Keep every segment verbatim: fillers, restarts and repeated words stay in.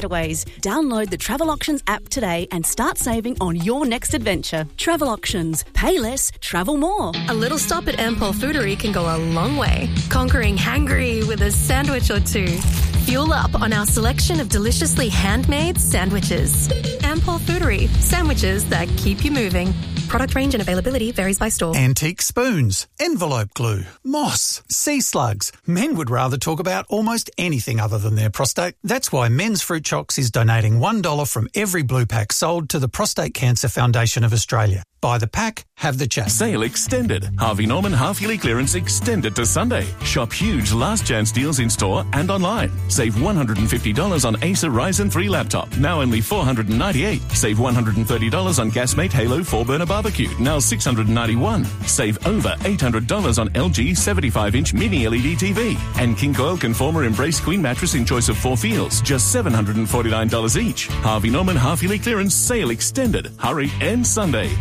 Ways. Download the Travel Options app today and start saving on your next adventure. Travel Options. Pay less, travel more. A little stop at Ampol Foodery can go a long way, conquering hangry with a sandwich or two. Fuel up on our selection of deliciously handmade sandwiches. Ampol Foodery. Sandwiches that keep you moving. Product range and availability varies by store. Antique spoons, envelope glue, moss, sea slugs. Men would rather talk about almost anything other than their prostate. That's why Men's Fruit Chocks is donating one dollar from every blue pack sold to the Prostate Cancer Foundation of Australia. Buy the pack, have the chat. Sale extended. Harvey Norman half-yearly clearance extended to Sunday. Shop huge last chance deals in store and online. Save one hundred fifty dollars on Acer Ryzen three laptop, now only four hundred ninety-eight dollars. Save one hundred thirty dollars on Gasmate Halo four burner barbecue, now six hundred ninety-one dollars. Save over eight hundred dollars on L G seventy-five inch mini L E D T V. And King Coil Conformer Embrace Queen mattress in choice of four feels, just seven hundred forty-nine dollars each. Harvey Norman half-yearly clearance sale extended. Hurry, end Sunday.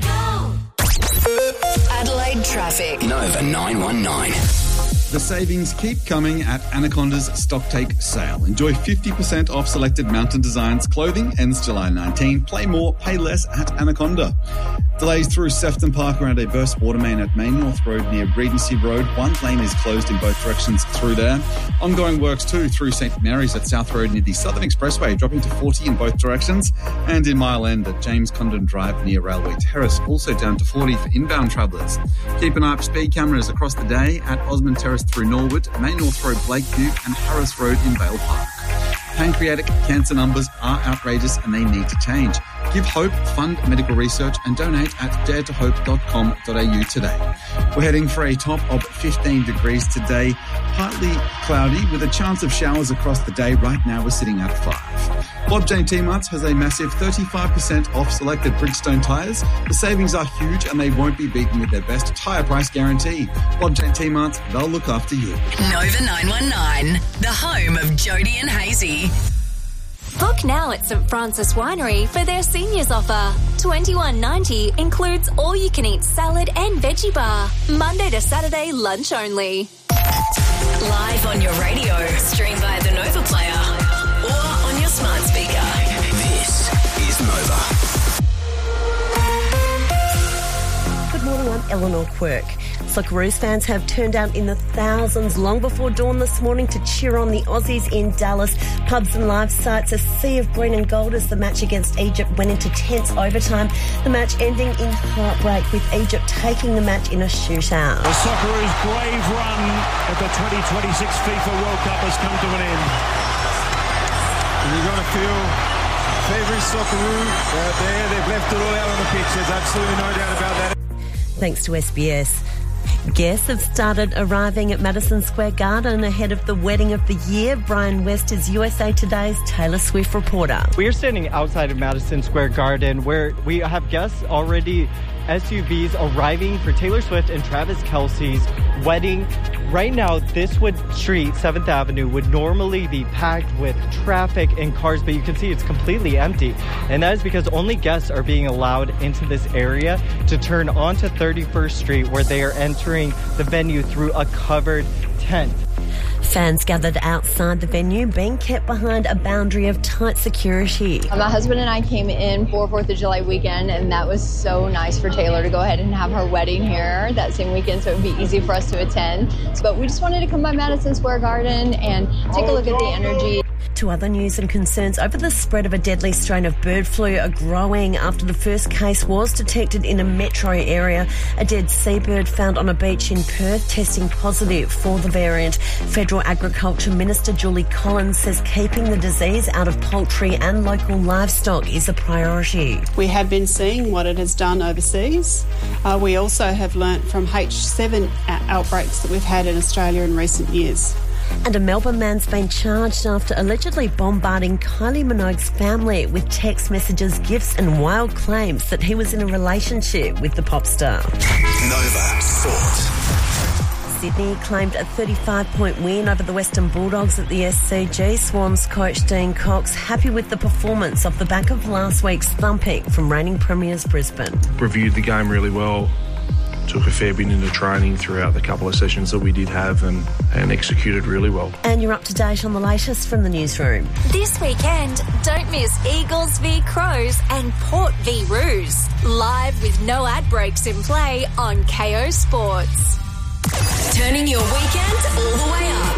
Adelaide traffic. Nova nine one nine. The savings keep coming at Anaconda's Stocktake sale. Enjoy fifty percent off selected Mountain Designs clothing. Ends July nineteenth. Play more, pay less at Anaconda. Delays through Sefton Park around a burst water main at Main North Road near Regency Road. One lane is closed in both directions through there. Ongoing works too through St Mary's at South Road near the Southern Expressway, dropping to forty in both directions. And in Mile End at James Condon Drive near Railway Terrace, also down to forty for inbound travellers. Keep an eye for speed cameras across the day at Osmond Terrace through Norwood, Main North Road, Blakeview and Harris Road in Vale Park. Pancreatic cancer numbers are outrageous and they need to change. Give hope, fund medical research and donate at dare to hope dot com dot a u today. We're heading for a top of fifteen degrees today, partly cloudy with a chance of showers across the day. Right now we're sitting at five. Bob Jane T-Marts has a massive thirty-five percent off selected Bridgestone tyres. The savings are huge and they won't be beaten with their best tyre price guarantee. Bob Jane T-Marts, they'll look after you. Nova nine one nine, the home of Jody and Hazy. Book now at St Francis Winery for their seniors offer. twenty-one ninety includes all-you-can-eat salad and veggie bar. Monday to Saturday, lunch only. Live on your radio, stream via the Nova Player or on your smart speaker. This is Nova. Good morning, I'm Eleanor Quirk. Socceroos fans have turned out in the thousands long before dawn this morning to cheer on the Aussies in Dallas. Pubs and live sites, a sea of green and gold as the match against Egypt went into tense overtime. The match ending in heartbreak with Egypt taking the match in a shootout. The Socceroos' brave run at the twenty twenty-six FIFA World Cup has come to an end. You're going to feel favourite Socceroos uh, there. They've left it all out on the pitch. There's absolutely no doubt about that. Thanks to S B S. Guests have started arriving at Madison Square Garden ahead of the wedding of the year. Brian West is U S A Today's Taylor Swift reporter. We're standing outside of Madison Square Garden where we have guests already, S U Vs arriving for Taylor Swift and Travis Kelce's wedding. Right now, this would street, seventh Avenue, would normally be packed with traffic and cars, but you can see it's completely empty. And that is because only guests are being allowed into this area to turn onto thirty-first Street, where they are entering the venue through a covered tent. Fans gathered outside the venue, being kept behind a boundary of tight security. My husband and I came in for fourth of July weekend, and that was so nice for Taylor to go ahead and have her wedding here that same weekend, so it would be easy for us to attend. But we just wanted to come by Madison Square Garden and take a look at the energy. To other news and concerns over the spread of a deadly strain of bird flu are growing after the first case was detected in a metro area. A dead seabird found on a beach in Perth testing positive for the variant. Federal Agriculture Minister Julie Collins says keeping the disease out of poultry and local livestock is a priority. We have been seeing what it has done overseas. Uh, we also have learnt from H seven outbreaks that we've had in Australia in recent years. And a Melbourne man's been charged after allegedly bombarding Kylie Minogue's family with text messages, gifts and wild claims that he was in a relationship with the pop star. Nova Sport. Sydney claimed a thirty-five point win over the Western Bulldogs at the S C G. Swans coach Dean Cox happy with the performance off the back of last week's thumping from reigning premiers Brisbane. Reviewed the game really well. took a fair bit into training throughout the couple of sessions that we did have and, and executed really well. And you're up to date on the latest from the newsroom. This weekend, don't miss Eagles v Crows and Port v Roos. Live with no ad breaks in play on K O Sports. Turning your weekend all the way up.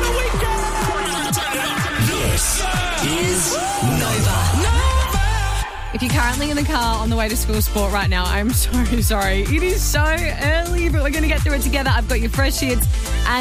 This is Nova. If you're currently in the car on the way to school sport right now, I'm so sorry. It is so early, but we're going to get through it together. I've got your fresh hits and